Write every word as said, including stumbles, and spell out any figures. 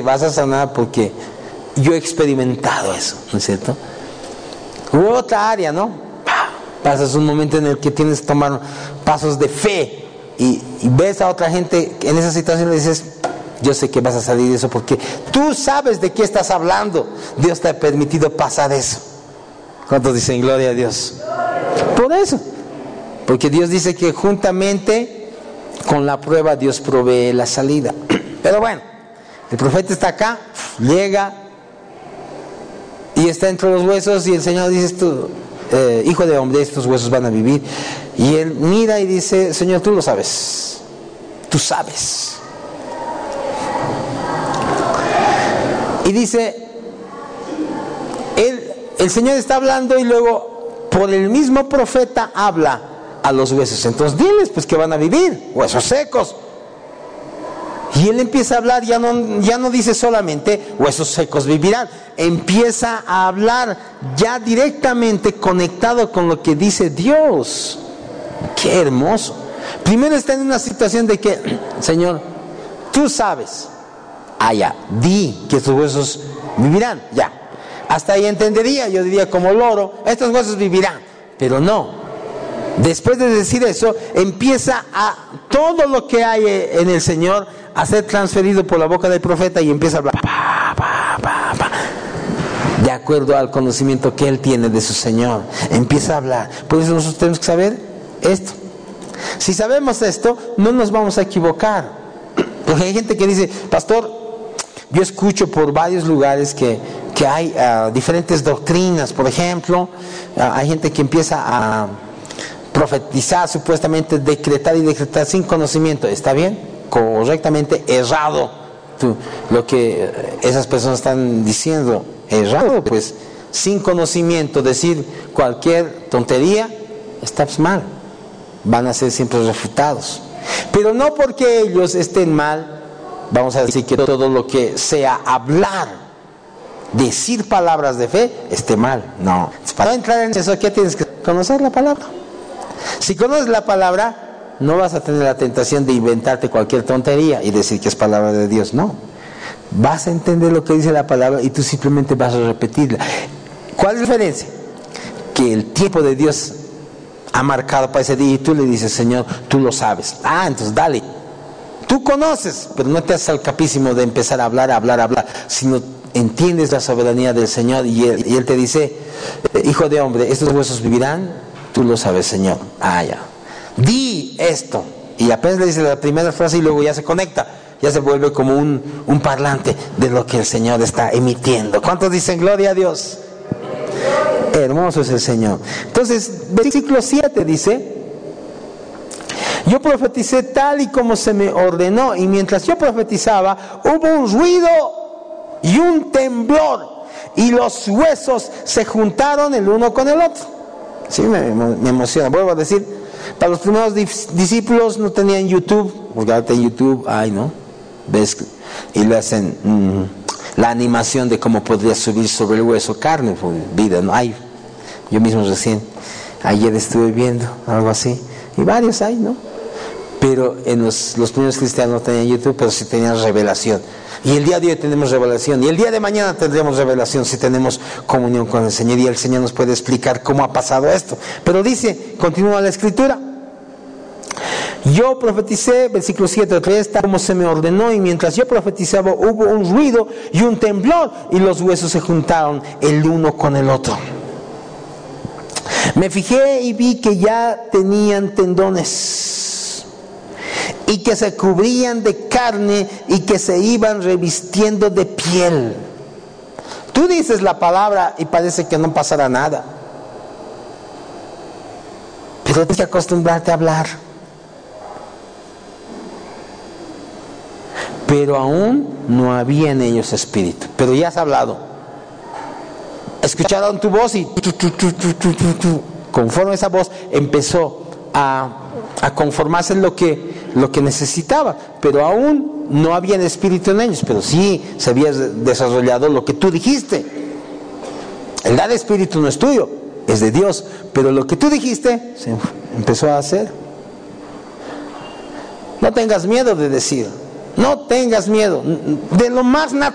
vas a sanar porque yo he experimentado eso, ¿no es cierto? U otra área, ¿no? Pasas un momento en el que tienes que tomar pasos de fe y, y ves a otra gente en esa situación y le dices, yo sé que vas a salir de eso porque tú sabes de qué estás hablando. Dios te ha permitido pasar eso. ¿Cuántos dicen gloria a Dios? Por eso. Porque Dios dice que juntamente con la prueba Dios provee la salida. Pero bueno, el profeta está acá, llega y está entre los huesos y el Señor dice, esto, eh, hijo de hombre, estos huesos van a vivir. Y él mira y dice, Señor, tú lo sabes, tú sabes. Y dice, él, el Señor está hablando y luego por el mismo profeta habla a los huesos. Entonces diles pues que van a vivir, huesos secos. Y él empieza a hablar, ya no, ya no dice solamente huesos secos vivirán, empieza a hablar ya directamente conectado con lo que dice Dios. ¡Qué hermoso! Primero está en una situación de que, Señor, tú sabes, ah ya, di que estos huesos vivirán, ya. Hasta ahí entendería, yo diría como loro, estos huesos vivirán, pero no. Después de decir eso, empieza a todo lo que hay en el Señor a ser transferido por la boca del profeta y empieza a hablar pa, pa, pa, pa, de acuerdo al conocimiento que él tiene de su Señor. Empieza a hablar. Por eso nosotros tenemos que saber esto. Si sabemos esto, no nos vamos a equivocar. Porque hay gente que dice, pastor, yo escucho por varios lugares que, que hay uh, diferentes doctrinas. Por ejemplo, uh, hay gente que empieza a profetizar, supuestamente decretar y decretar sin conocimiento. ¿Está bien? Correctamente errado. Tú, lo que esas personas están diciendo, errado, pues sin conocimiento decir cualquier tontería, está mal. Van a ser siempre refutados. Pero no porque ellos estén mal, vamos a decir que todo lo que sea hablar, decir palabras de fe, esté mal. No. Para entrar en eso, ¿qué tienes que conocer la palabra? Si conoces la palabra, no vas a tener la tentación de inventarte cualquier tontería y decir que es palabra de Dios. No. Vas a entender lo que dice la palabra y tú simplemente vas a repetirla. ¿Cuál es la diferencia? Que el tiempo de Dios ha marcado para ese día y tú le dices, Señor, tú lo sabes. Ah, entonces dale. Tú conoces, pero no te haces al capísimo de empezar a hablar, a hablar, a hablar, sino entiendes la soberanía del Señor y Él, y él te dice, hijo de hombre, estos huesos vivirán, tú lo sabes, Señor. Ah, ya. Di esto. Y apenas le dice la primera frase y luego ya se conecta, ya se vuelve como un, un parlante de lo que el Señor está emitiendo. ¿Cuántos dicen gloria a Dios? Hermoso es el Señor. Entonces, versículo siete dice, yo profeticé tal y como se me ordenó, y mientras yo profetizaba, hubo un ruido y un temblor, y los huesos se juntaron el uno con el otro. Sí, me, me emociona. Vuelvo a decir, para los primeros discípulos no tenían YouTube, porque ahora en YouTube, ay, ¿no? ¿Ves? Y le hacen mmm, la animación de cómo podría subir sobre el hueso carne, pues, vida, ¿no? Hay. Yo mismo recién, ayer estuve viendo algo así, y varios hay, ¿no? Pero en los, los primeros cristianos no tenían YouTube, pero sí tenían revelación. Y el día de hoy tenemos revelación, y el día de mañana tendremos revelación si tenemos comunión con el Señor, y el Señor nos puede explicar cómo ha pasado esto. Pero dice, continúa la escritura, yo profeticé, versículo siete, tres, como se me ordenó, y mientras yo profetizaba hubo un ruido y un temblor, y los huesos se juntaron el uno con el otro. Me fijé y vi que ya tenían tendones y que se cubrían de carne y que se iban revistiendo de piel. Tú dices la palabra y parece que no pasará nada, pero tienes que acostumbrarte a hablar. Pero aún no había en ellos espíritu, pero ya has hablado. Escucharon tu voz y tu, tu, tu, tu, tu, tu, tu. Conforme esa voz empezó a, a conformarse en lo que, lo que necesitaba, pero aún no había espíritu en ellos, pero sí se había desarrollado lo que tú dijiste. El dar espíritu no es tuyo, es de Dios, pero lo que tú dijiste se empezó a hacer. No tengas miedo de decir, no tengas miedo de lo más natural.